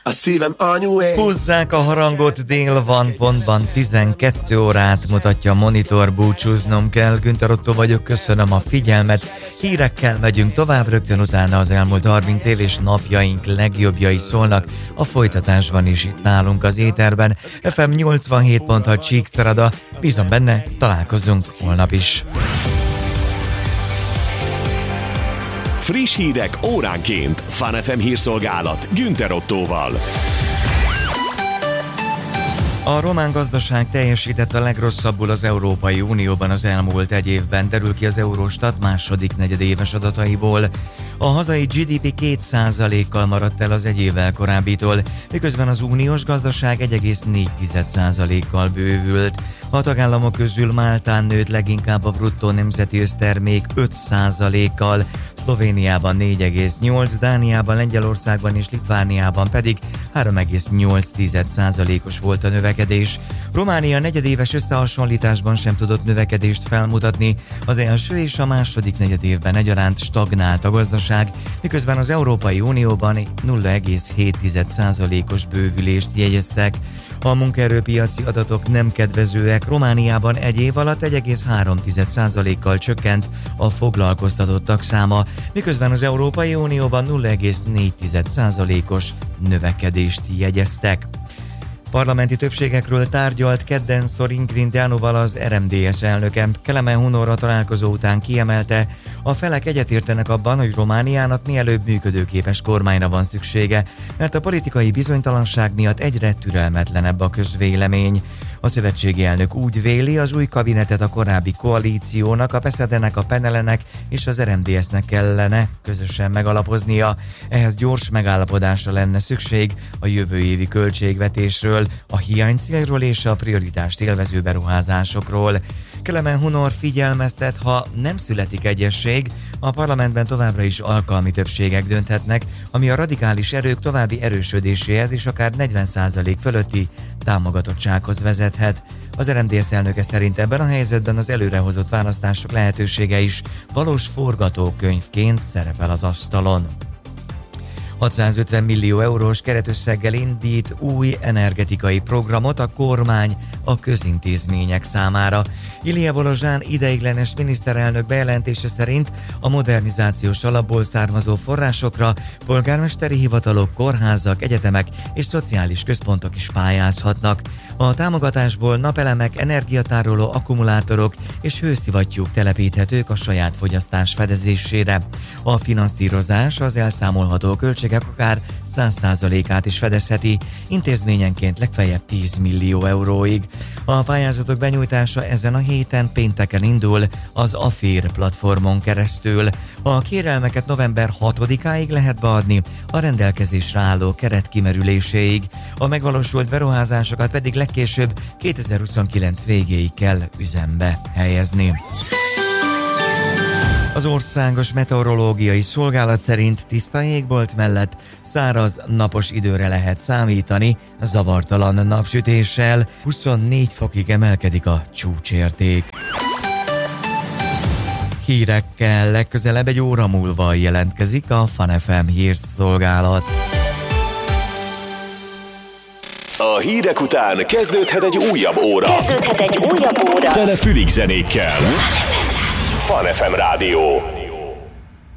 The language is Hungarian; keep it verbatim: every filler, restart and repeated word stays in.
a szívem anyué. Húzzák a harangot, dél van, pontban tizenkét órát mutatja a monitor, búcsúznom kell. Günther Ottó vagyok, köszönöm a figyelmet. Hírekkel megyünk tovább, rögtön utána az elmúlt harminc év és napjaink legjobbjai szólnak. A folytatásban is itt nálunk az éterben. ef em nyolcvanhét pont hat Csíkszereda. Bízom benne, találkozunk holnap is. Friss hírek óránként. Fun ef em hírszolgálat Günther Ottóval. A román gazdaság teljesített a legrosszabbul az Európai Unióban az elmúlt egy évben, derül ki az Eurostat második negyedéves adataiból. A hazai gé dé pé két százalékkal maradt el az egy évvel korábbitól, miközben az uniós gazdaság egy egész négy százalékkal bővült. A tagállamok közül Máltán nőtt leginkább a bruttó nemzeti össztermék öt százalékkal, Szlovéniában négy egész nyolc, Dániában, Lengyelországban és Litvániában pedig három egész nyolc százalékos volt a növekedés. Románia negyedéves összehasonlításban sem tudott növekedést felmutatni, az első és a második negyedévben egyaránt stagnált a gazdaság, miközben az Európai Unióban nulla egész hét százalékos bővülést jegyeztek. A munkaerőpiaci adatok nem kedvezőek, Romániában egy év alatt egy egész három százalékkal csökkent a foglalkoztatottak száma, miközben az Európai Unióban nulla egész négy százalékos növekedést jegyeztek. Parlamenti többségekről tárgyalt kedden Sorin Grindeanoval az er em dé es elnöke. Kelemen Hunor találkozó után kiemelte, a felek egyetértenek abban, hogy Romániának mielőbb működőképes kormányra van szüksége, mert a politikai bizonytalanság miatt egyre türelmetlenebb a közvélemény. A szövetségi elnök úgy véli, az új kabinetet a korábbi koalíciónak, a Peszedenek, a Penelenek és az er em dé es-nek kellene közösen megalapoznia. Ehhez gyors megállapodásra lenne szükség a jövő évi költségvetésről, a hiánycélról és a prioritást élvező beruházásokról. Kelemen Hunor figyelmeztet, ha nem születik egyesség, a parlamentben továbbra is alkalmi többségek dönthetnek, ami a radikális erők további erősödéséhez és akár negyven százalék fölötti támogatottsághoz vezethet. Az er em dé es elnöke szerint ebben a helyzetben az előrehozott választások lehetősége is valós forgatókönyvként szerepel az asztalon. hatszázötven millió eurós keretösszeggel indít új energetikai programot a kormány a közintézmények számára. Ilia Bolozsán ideiglenes miniszterelnök bejelentése szerint a modernizációs alapból származó forrásokra polgármesteri hivatalok, kórházak, egyetemek és szociális központok is pályázhatnak. A támogatásból napelemek, energiatároló akkumulátorok és hőszivattyúk telepíthetők a saját fogyasztás fedezésére. A finanszírozás az elszámolható költségek akár száz százalékát is fedezheti, intézményenként legfeljebb tíz millió euróig. A pályázatok benyújtása ezen a héten pénteken indul az Afér platformon keresztül. A kérelmeket november hatodikáig lehet beadni, a rendelkezésre álló keret kimerüléséig. A megvalósult beruházásokat pedig legkésőbb kétezer-huszonkilenc végéig kell üzembe helyezni. Az Országos Meteorológiai Szolgálat szerint tiszta égbolt mellett száraz, napos időre lehet számítani, zavartalan napsütéssel, huszonnégy fokig emelkedik a csúcsérték. Hírekkel legközelebb egy óra múlva jelentkezik a Fun ef em hírszolgálat. A hírek után kezdődhet egy újabb óra. Kezdődhet egy újabb óra. Tele fülig zenékkel. Fun ef em Rádió.